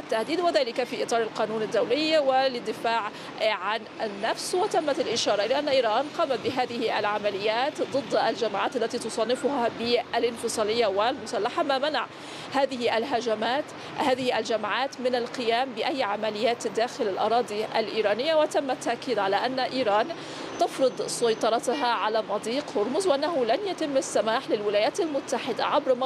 التهديد، وذلك في إطار القانون الدولي وللدفاع عن النفس. وتمت الإشارة إلى أن إيران قامت بهذه العمليات ضد الجماعات التي تصنفها بالانفصالية والمسلحة، ما منع هذه الجماعات من القيام بأي عمليات داخل الأراضي الإيرانية. وتم التأكيد على أن إيران تفرض سيطرتها على مضيق هرمز، وأنه لن يتم السماح للولايات المتحدة عبر